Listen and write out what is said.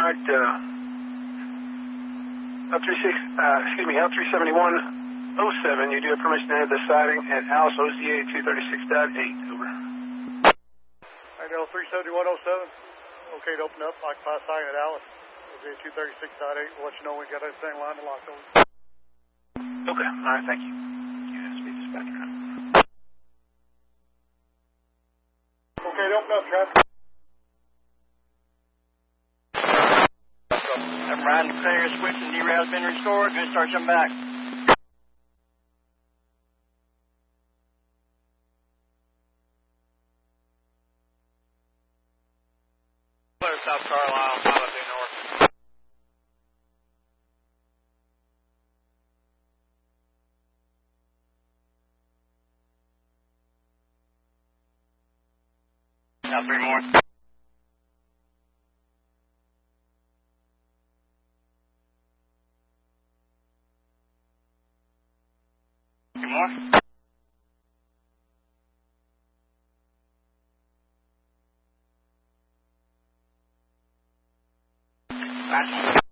Alright, L37107, you do have permission to enter the siding at Alice OCA 236.8, over. Alright, L37107, okay to open up, occupy siding at Alice, OCA 236.8, we'll let you know when we got everything lined and locked over. Okay, alright, thank you. Yeah, speed dispatcher. Okay to open up, traffic. I'm riding the clear, switch and derail's been restored, gonna start coming back. Clear South Carlisle, pilot due north. Now 3 more. Two more. Gotcha.